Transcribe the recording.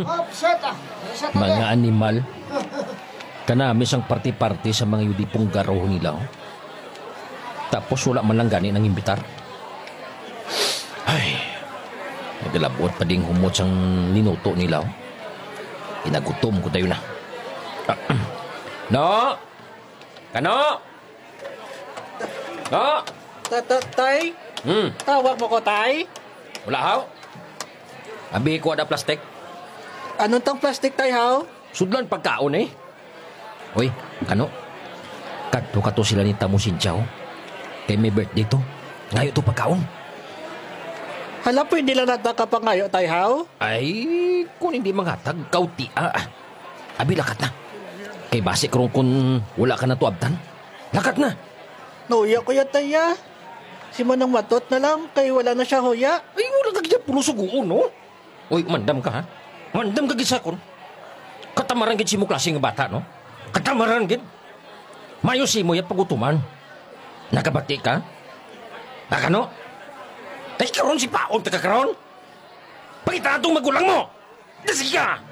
Mga animal. Kanami sang party-party sa mga yudipong garaw nila. Tapos wala man lang gani ng imbitar. Ay, nagalabot pa ding humot sang ninuto nila. Inagutom ko tayo na. No? Kano? No? Tay? Tawag mo ko, tay? Wala haw? Abi ko ada plastik. Anong tang plastic, tay, haw? Sudlan pagkaon eh. Hoy, kano? Kadto sila ni Tamo Sinchaw. Kay may birthday to. Ngayo to pagkaon. Hala, pwede lang natin kapangayo, tay, haw? Ay, kung hindi mangatag, kauti. Abi, lakat na. Kay base kung wala ka na to abtan. Lakat na. Nauya ko yan, tay, ya. Si Manang Matot na lang, kay wala na siya, huya. Ay, wala ka gaya pulo suguon, no? Uy, mandam ka, ha? Mandam ka gisakon. Katamaran gid si mo klase nga bata, no? Katamaran gid. Mayo si mo yan pagutuman. Nakabati ka? Nakano? Ay, karon si Paon, taga karon? Pagkita itong magulang mo! Dasig ka!